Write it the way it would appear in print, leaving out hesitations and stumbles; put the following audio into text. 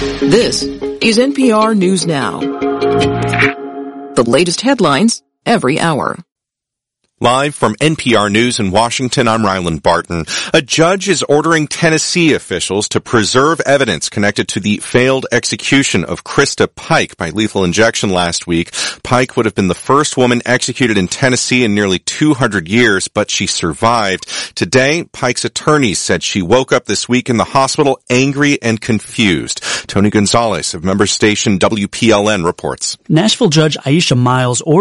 This is NPR News Now. The latest headlines every hour. Live from NPR News in Washington, I'm Ryland Barton. A judge is ordering Tennessee officials to preserve evidence connected to the failed execution of Krista Pike by lethal injection last week. Pike would have been the first woman executed in Tennessee in nearly 200 years, but she survived. Today, Pike's attorneys said she woke up this week in the hospital angry and confused. Tony Gonzalez of member station WPLN reports. Nashville Judge Aisha Miles ordered